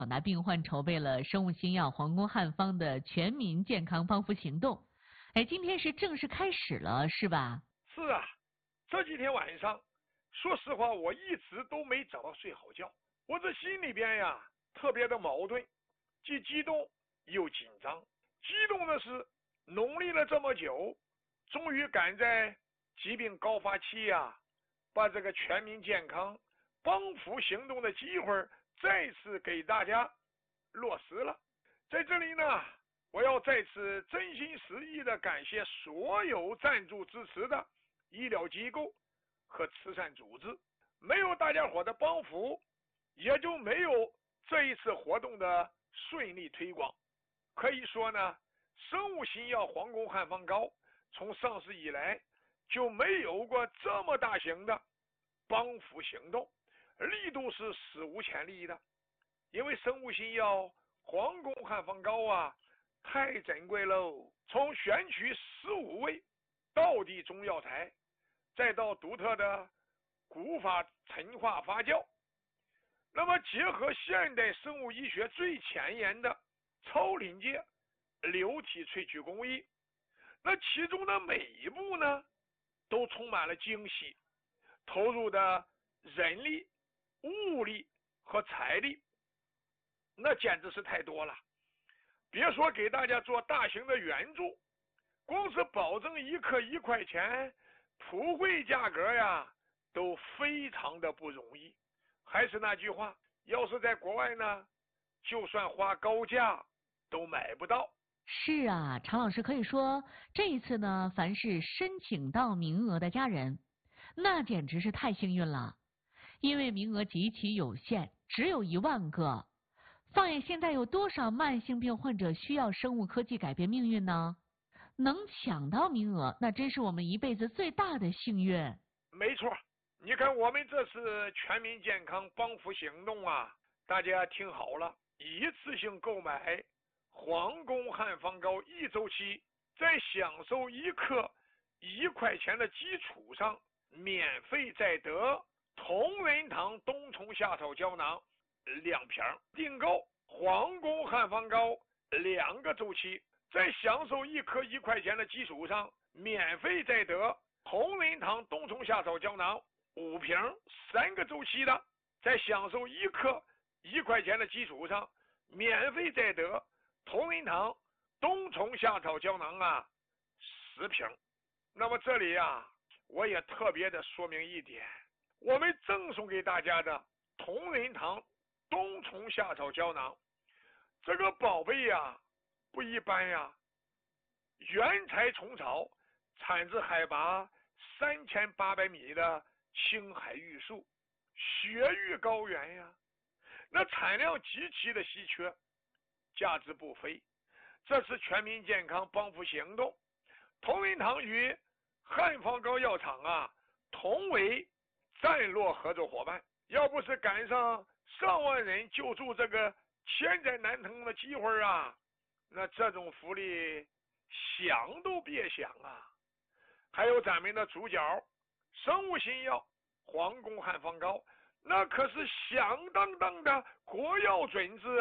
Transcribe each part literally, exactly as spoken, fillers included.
广大病患筹备了生物新药皇宫汉方的全民健康帮扶行动。哎，今天是正式开始了，是吧？ 是啊，这几天晚上，说实话，我一直都没找到睡好觉。我这心里边呀，特别的矛盾，既激动又紧张。激动的是，努力了这么久，终于赶在疾病高发期呀，把这个全民健康帮扶行动的机会再次给大家落实了。在这里呢，我要再次真心实意的感谢所有赞助支持的医疗机构和慈善组织，没有大家伙的帮扶，也就没有这一次活动的顺利推广。可以说呢，生物新药皇宫汉方膏从上市以来就没有过这么大型的帮扶行动，力度是史无前例的。因为生物新药皇宫汉方膏啊太珍贵喽，从选取十五味道地中药材，再到独特的古法陈化发酵，那么结合现代生物医学最前沿的超临界流体萃取工艺，那其中的每一步呢都充满了惊喜，投入的人力、物力和财力那简直是太多了。别说给大家做大型的援助，光是保证一克一块钱普惠价格呀都非常的不容易。还是那句话，要是在国外呢，就算花高价都买不到。 是啊，常老师可以说这一次呢，凡是申请到名额的家人，那简直是太幸运了，因为名额极其有限，只有一万个。放眼现在有多少慢性病患者需要生物科技改变命运呢？能抢到名额，那真是我们一辈子最大的幸运。 没错，你看我们这次全民健康帮扶行动啊，大家听好了，一次性购买皇宫汉方膏一周期，在享受一克一块钱的基础上，免费再得同仁堂冬虫夏草胶囊两瓶，订购皇宫汉方膏两个周期，在享受一颗一块钱的基础上，免费再得同仁堂冬虫夏草胶囊五瓶，三个周期的，在享受一颗一块钱的基础上，免费再得同仁堂冬虫夏草胶囊啊十瓶。那么这里啊，我也特别的说明一点，我们赠送给大家的同仁堂冬虫夏草胶囊这个宝贝呀不一般呀，原材虫草，产自海拔三千八百米的青海玉树雪域高原呀，那产量极其的稀缺，价值不菲。这次全民健康帮扶行动，同仁堂与汉方膏药厂啊同为战略合作伙伴，要不是赶上上万人救助这个千载难逢的机会啊，那这种福利想都别想啊。还有咱们的主角生物新药皇宫汉方膏，那可是响当当的国药准字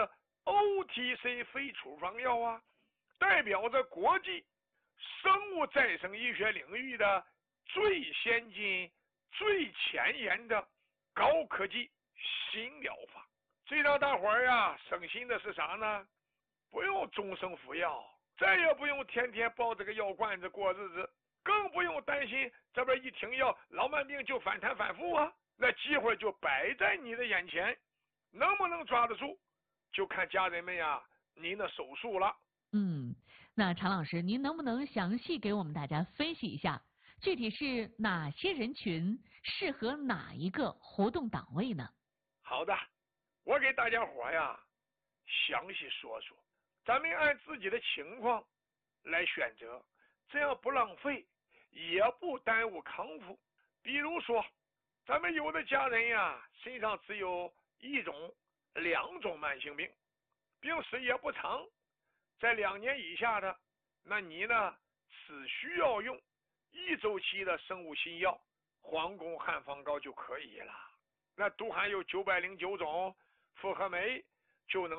O T C 非处方药啊，代表着国际生物再生医学领域的最先进最前沿的高科技新疗法。最让大伙儿呀省心的是啥呢？不用终生服药，再也不用天天抱这个药罐子过日子，更不用担心这边一停药老慢病就反弹反复啊。那机会就摆在你的眼前，能不能抓得住就看家人们呀您的手速了。 嗯，那常老师您能不能详细给我们大家分析一下，具体是哪些人群适合哪一个活动档位呢？ 好的，我给大家伙呀详细说说，咱们按自己的情况来选择，这样不浪费也不耽误康复。比如说咱们有的家人呀身上只有一种两种慢性病，病史也不长，在两年以下的，那你呢只需要用一周期的生物新药皇宫汉方膏就可以了。那都含有九百零九种复合酶， 就能